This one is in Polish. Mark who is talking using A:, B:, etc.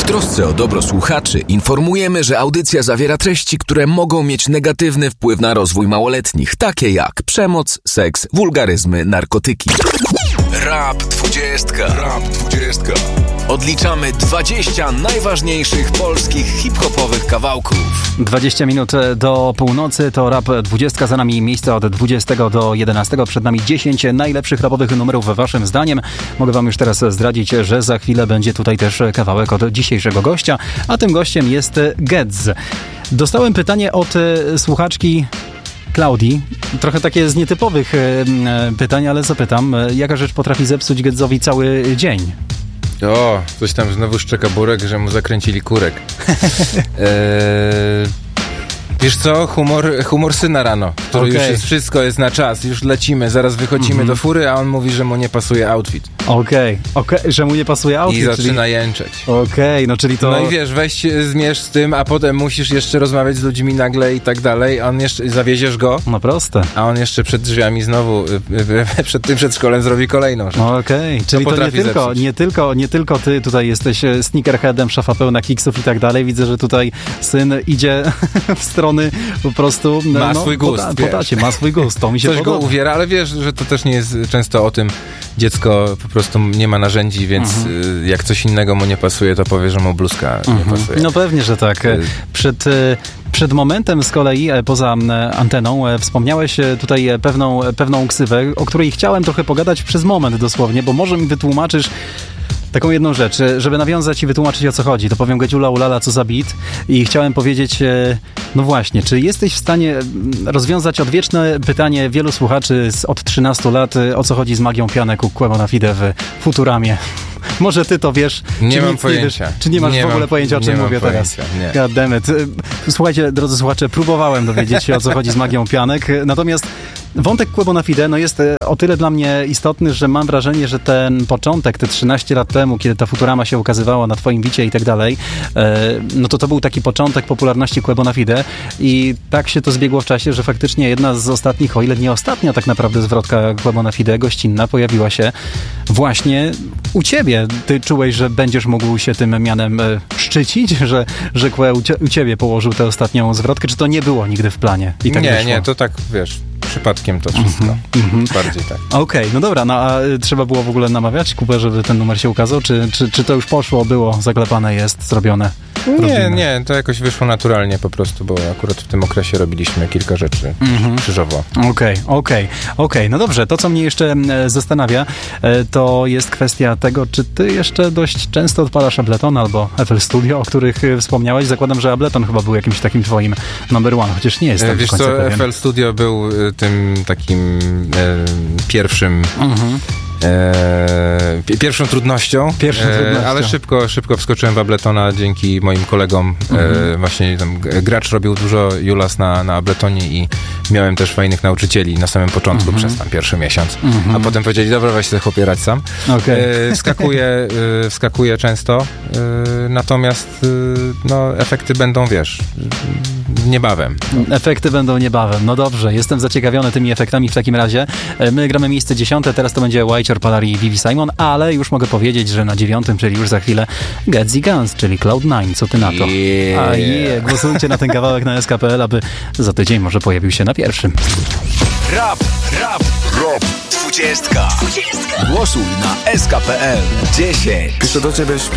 A: W trosce o dobro słuchaczy informujemy, że audycja zawiera treści, które mogą mieć negatywny wpływ na rozwój małoletnich, takie jak przemoc, seks, wulgaryzmy, narkotyki. Rap 20. Rap 20. Odliczamy 20 najważniejszych polskich hip-hopowych kawałków.
B: 20 minut do północy to Rap 20. Za nami miejsce od 20 do 11. Przed nami 10 najlepszych rapowych numerów waszym zdaniem. Mogę wam już teraz zdradzić, że za chwilę będzie tutaj też kawałek od dzisiejszego gościa, a tym gościem jest Gedz. Dostałem pytanie od słuchaczki Klaudii. Trochę takie z nietypowych pytań, ale zapytam, jaka rzecz potrafi zepsuć Gedzowi cały dzień?
C: O, coś tam znowu szczeka burek, że mu zakręcili kurek. Wiesz co? Humor syna rano, który już jest, wszystko jest na czas, już lecimy, zaraz wychodzimy do fury, a on mówi, że mu nie pasuje outfit.
B: Okej, że mu nie pasuje outfit.
C: I zaczyna jęczeć.
B: No czyli to...
C: No i wiesz, weź zmierz z tym, a potem musisz jeszcze rozmawiać z ludźmi nagle i tak dalej, a on jeszcze, zawieziesz go.
B: No proste.
C: A on jeszcze przed drzwiami znowu, przed tym przedszkolem zrobi kolejną rzecz.
B: Czyli to nie tylko ty tutaj jesteś sneakerheadem, szafa pełna kiksów i tak dalej. Widzę, że tutaj syn idzie w stronę po prostu...
C: Ma swój gust,
B: ma swój gust, to mi się podoba.
C: Coś go uwiera, ale wiesz, że to też nie jest często o tym. Dziecko po prostu nie ma narzędzi, więc jak coś innego mu nie pasuje, to powie, że mu bluzka nie pasuje.
B: No pewnie, że tak. Przed momentem z kolei, poza anteną, wspomniałeś tutaj pewną ksywę, o której chciałem trochę pogadać przez moment dosłownie, bo może mi wytłumaczysz taką jedną rzecz, żeby nawiązać i wytłumaczyć, o co chodzi. To powiem Gedziula ulala, co za beat. I chciałem powiedzieć, no właśnie, czy jesteś w stanie rozwiązać odwieczne pytanie wielu słuchaczy od 13 lat, o co chodzi z magią pianek u Quebo na Fide w Futuramie? Może ty to wiesz.
C: Nie mam pojęcia.
B: Czy nie masz w ogóle pojęcia, o czym mówię teraz?
C: Nie.
B: God damn it. Słuchajcie, drodzy słuchacze, próbowałem dowiedzieć się, o co chodzi z magią pianek, natomiast wątek Quebo na Fide jest o tyle dla mnie istotny, że mam wrażenie, że ten początek, te 13 lat temu, kiedy ta Futurama się ukazywała na twoim bicie i tak dalej, no to był taki początek popularności Quebo na Fide i tak się to zbiegło w czasie, że faktycznie jedna z ostatnich, o ile nie ostatnia tak naprawdę zwrotka Quebo na Fide, gościnna, pojawiła się właśnie u ciebie. Ty czułeś, że będziesz mógł się tym mianem szczycić, że Kwe u ciebie położył tę ostatnią zwrotkę, czy to nie było nigdy w planie? I tak
C: nie, to tak, wiesz, przypadkiem to wszystko. Bardziej tak.
B: Okej, no dobra, no a trzeba było w ogóle namawiać Kubę, żeby ten numer się ukazał, czy to już poszło, było, zaklepane jest, zrobione?
C: Nie, to jakoś wyszło naturalnie po prostu, bo akurat w tym okresie robiliśmy kilka rzeczy krzyżowo. Okej. No dobrze, to co mnie jeszcze zastanawia, to jest kwestia tego, czy ty jeszcze dość często odpalasz Ableton albo FL Studio, o których wspomniałeś. Zakładam, że Ableton chyba był jakimś takim twoim number one, chociaż nie jestem wiesz
B: do końca pewien.
C: FL Studio był tym takim pierwszym pierwszą trudnością, ale szybko wskoczyłem w Abletona dzięki moim kolegom. Właśnie tam gracz robił dużo Julas na Abletonie i miałem też fajnych nauczycieli na samym początku przez tam pierwszy miesiąc. A potem powiedzieli, dobra, weź sobie chłopie sam. Wskakuję często, natomiast no, efekty będą, wiesz, niebawem.
B: Efekty będą niebawem. No dobrze, jestem zaciekawiony tymi efektami w takim razie. My gramy miejsce 10, teraz to będzie White Palari i Vivi Simon, ale już mogę powiedzieć, że na 9, czyli już za chwilę Gedzi Guns, czyli Cloud9. Co ty na to? Głosujcie na ten kawałek na SK.pl, aby za tydzień może pojawił się na pierwszym.
A: Rap 20. Głosuj na SK.pl 10.
D: Piszę do ciebie